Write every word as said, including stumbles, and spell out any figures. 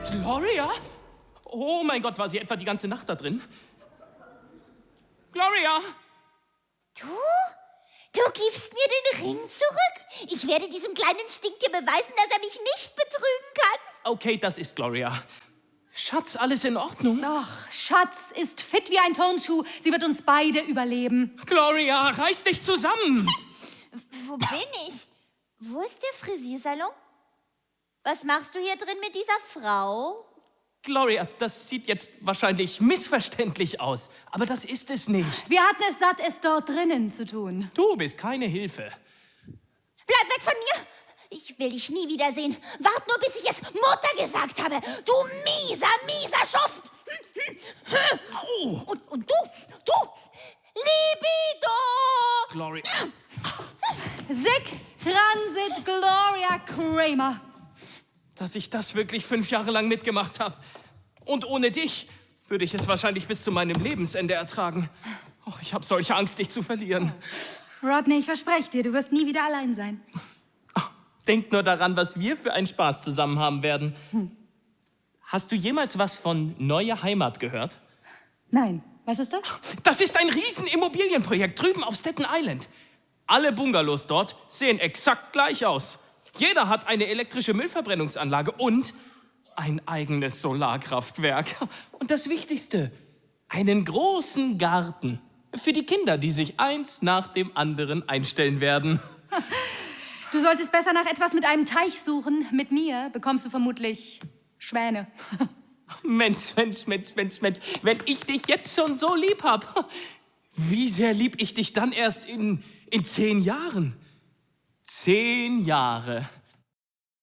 Gloria? Oh mein Gott, war sie etwa die ganze Nacht da drin? Gloria! Du? Du gibst mir den Ring zurück? Ich werde diesem kleinen Stinktier beweisen, dass er mich nicht betrügen kann. Okay, das ist Gloria. Schatz, alles in Ordnung? Ach, Schatz ist fit wie ein Turnschuh. Sie wird uns beide überleben. Gloria, reiß dich zusammen! Wo bin ich? Wo ist der Frisiersalon? Was machst du hier drin mit dieser Frau? Gloria, das sieht jetzt wahrscheinlich missverständlich aus, aber das ist es nicht. Wir hatten es satt, es dort drinnen zu tun. Du bist keine Hilfe. Bleib weg von mir! Ich will dich nie wiedersehen. Wart nur, bis ich es Mutter gesagt habe. Du mieser, mieser Schuft! Au! Und, und du, du, Libido! Gloria. Sic Transit Gloria Kramer. Dass ich das wirklich fünf Jahre lang mitgemacht habe. Und ohne dich würde ich es wahrscheinlich bis zu meinem Lebensende ertragen. Oh, ich habe solche Angst, dich zu verlieren. Rodney, ich verspreche dir, du wirst nie wieder allein sein. Oh, denk nur daran, was wir für einen Spaß zusammen haben werden. Hm. Hast du jemals was von Neue Heimat gehört? Nein. Was ist das? Das ist ein Riesen-Immobilienprojekt drüben auf Staten Island. Alle Bungalows dort sehen exakt gleich aus. Jeder hat eine elektrische Müllverbrennungsanlage und ein eigenes Solarkraftwerk. Und das Wichtigste, einen großen Garten für die Kinder, die sich eins nach dem anderen einstellen werden. Du solltest besser nach etwas mit einem Teich suchen. Mit mir bekommst du vermutlich Schwäne. Mensch, Mensch, Mensch, Mensch, Mensch, wenn ich dich jetzt schon so lieb hab, wie sehr lieb ich dich dann erst in, in zehn Jahren? Zehn Jahre.